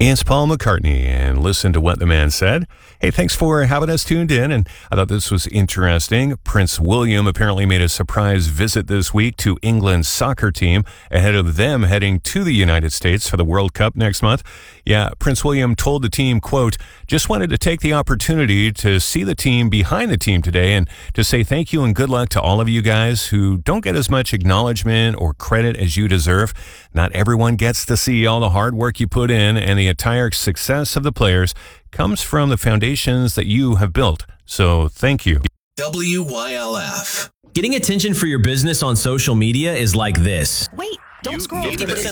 It's Paul McCartney, and listen to what the man said. Hey, thanks for having us tuned in, and I thought this was interesting. Prince William apparently made a surprise visit this week to England's soccer team ahead of them heading to the United States for the World Cup next month. Yeah, Prince William told the team, quote, "Just wanted to take the opportunity to see the team behind the team today and to say thank you and good luck to all of you guys who don't get as much acknowledgement or credit as you deserve. Not everyone gets to see all the hard work you put in, and the entire success of the players comes from the foundations that you have built. So thank you." WYLF. Getting attention for your business on social media is like this. Wait, don't scroll.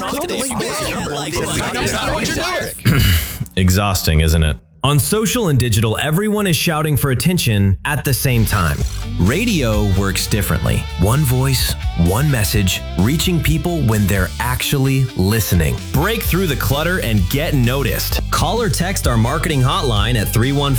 Exhausting, isn't it? On social and digital, everyone is shouting for attention at the same time. Radio works differently. One voice, one message, reaching people when they're actually listening. Break through the clutter and get noticed. Call or text our marketing hotline at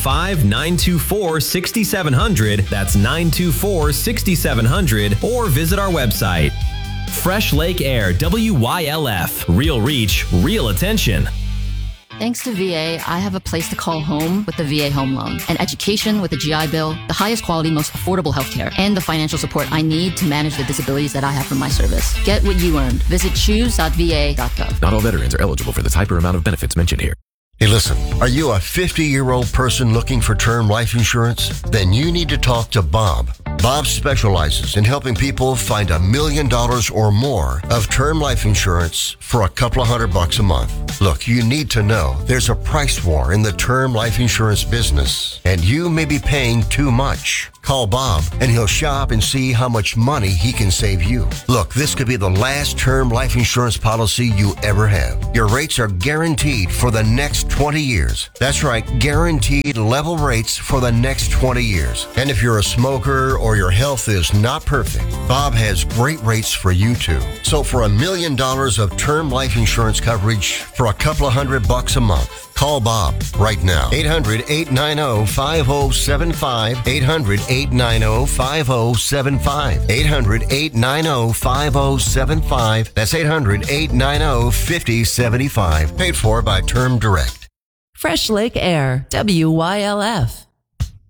315-924-6700. That's 924-6700. Or visit our website. Fresh Lake Air, WYLF. Real reach, real attention. Thanks to VA, I have a place to call home with the VA home loan, an education with the GI Bill, the highest quality, most affordable healthcare, and the financial support I need to manage the disabilities that I have from my service. Get what you earned. Visit choose.va.gov. Not all veterans are eligible for the type or amount of benefits mentioned here. Hey, listen, are you a 50-year-old person looking for term life insurance? Then you need to talk to Bob. Bob specializes in helping people find $1 million or more of term life insurance for a couple of $100 a month. Look, you need to know there's a price war in the term life insurance business, and you may be paying too much. Call Bob, and he'll shop and see how much money he can save you. Look, this could be the last term life insurance policy you ever have. Your rates are guaranteed for the next 20 years. That's right, guaranteed level rates for the next 20 years. And if you're a smoker or your health is not perfect, Bob has great rates for you too. So for $1 million of term life insurance coverage for a couple of $100 a month, call Bob right now. 800-890-5075. 800-890-5075. 800-890-5075. That's 800-890-5075. Paid for by Term Direct. Fresh Lake Air, WYLF.